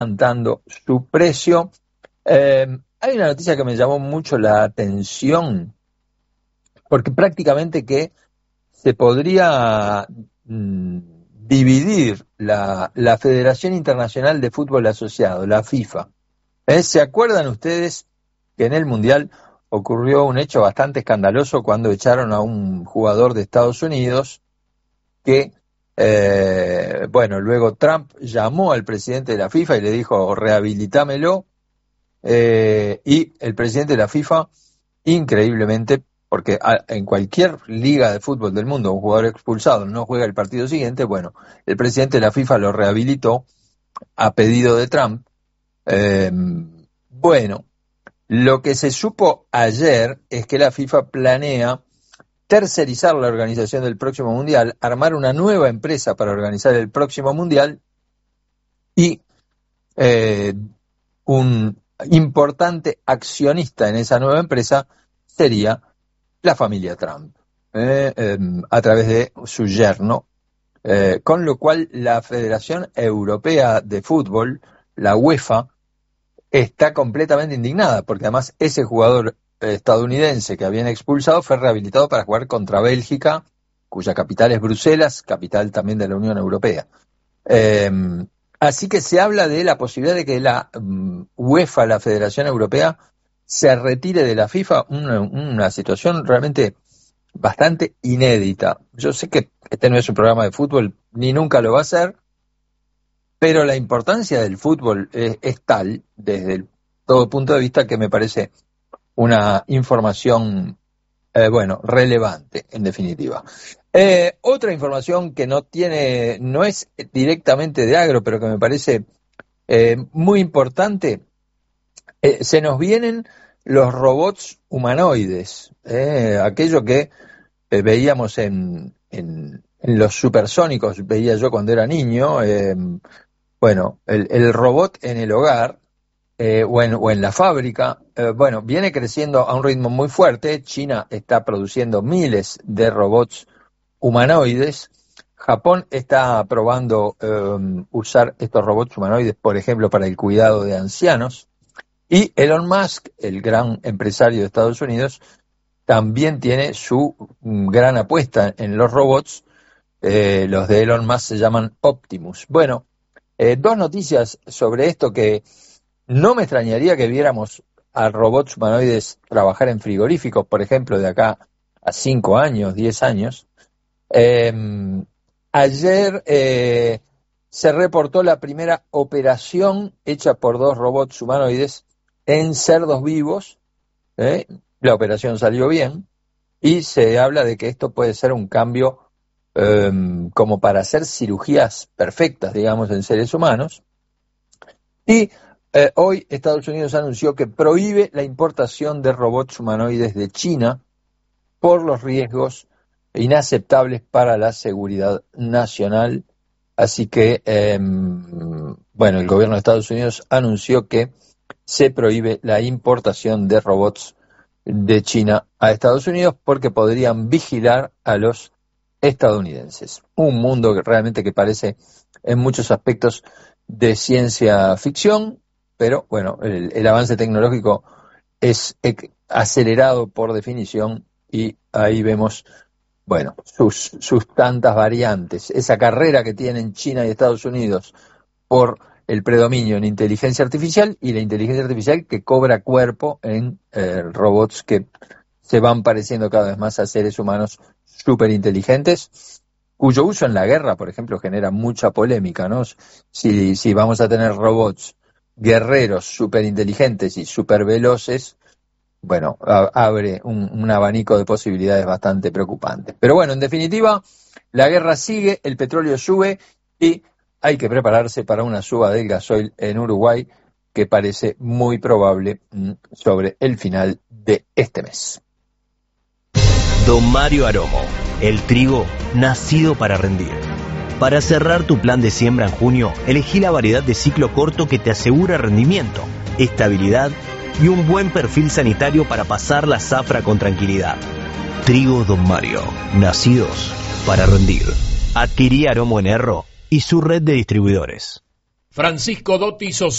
levantando su precio. Hay una noticia que me llamó mucho la atención, porque prácticamente que se podría dividir la Federación Internacional de Fútbol Asociado, la FIFA. ¿Se acuerdan ustedes que en el Mundial ocurrió un hecho bastante escandaloso cuando echaron a un jugador de Estados Unidos que, luego Trump llamó al presidente de la FIFA y le dijo, rehabilitámelo, y el presidente de la FIFA, increíblemente, porque en cualquier liga de fútbol del mundo un jugador expulsado no juega el partido siguiente, el presidente de la FIFA lo rehabilitó a pedido de Trump. Lo que se supo ayer es que la FIFA planea tercerizar la organización del próximo Mundial, armar una nueva empresa para organizar el próximo Mundial y un importante accionista en esa nueva empresa sería la familia Trump, a través de su yerno, con lo cual la Federación Europea de Fútbol, la UEFA, está completamente indignada, porque además ese jugador estadounidense que habían expulsado fue rehabilitado para jugar contra Bélgica, cuya capital es Bruselas, capital también de la Unión Europea. Así que se habla de la posibilidad de que la UEFA, la Federación Europea, se retire de la FIFA, una situación realmente bastante inédita. Yo sé que este no es un programa de fútbol, ni nunca lo va a ser, pero la importancia del fútbol es tal, desde todo punto de vista, que me parece una información, relevante, en definitiva. Otra información que no es directamente de agro, pero que me parece muy importante, se nos vienen los robots humanoides, aquello que veíamos en los supersónicos, veía yo cuando era niño, el robot en el hogar, o en la fábrica, viene creciendo a un ritmo muy fuerte. China está produciendo miles de robots humanoides. Japón está probando usar estos robots humanoides, por ejemplo, para el cuidado de ancianos. Y Elon Musk, el gran empresario de Estados Unidos, también tiene su gran apuesta en los robots. Los de Elon Musk se llaman Optimus. Dos noticias sobre esto que no me extrañaría que viéramos a robots humanoides trabajar en frigoríficos, por ejemplo, de acá a 5 años, 10 años. Ayer se reportó la primera operación hecha por 2 robots humanoides en cerdos vivos. La operación salió bien y se habla de que esto puede ser un cambio como para hacer cirugías perfectas, digamos, en seres humanos. Y hoy Estados Unidos anunció que prohíbe la importación de robots humanoides de China por los riesgos inaceptables para la seguridad nacional. Así que, el gobierno de Estados Unidos anunció que se prohíbe la importación de robots de China a Estados Unidos porque podrían vigilar a los estadounidenses. Un mundo que realmente que parece en muchos aspectos de ciencia ficción, pero el avance tecnológico es acelerado por definición y ahí vemos sus tantas variantes. Esa carrera que tienen China y Estados Unidos por el predominio en inteligencia artificial, y la inteligencia artificial que cobra cuerpo en robots que se van pareciendo cada vez más a seres humanos súper inteligentes, cuyo uso en la guerra, por ejemplo, genera mucha polémica, ¿no? Si vamos a tener robots guerreros súper inteligentes y súper veloces, abre un abanico de posibilidades bastante preocupantes. Pero en definitiva, la guerra sigue, el petróleo sube y hay que prepararse para una suba del gasoil en Uruguay que parece muy probable sobre el final de este mes. Don Mario Aromo, el trigo nacido para rendir. Para cerrar tu plan de siembra en junio, elegí la variedad de ciclo corto que te asegura rendimiento, estabilidad y un buen perfil sanitario para pasar la zafra con tranquilidad. Trigo Don Mario, nacidos para rendir. Adquirí Aromo en Erro y su red de distribuidores. Francisco Dotti,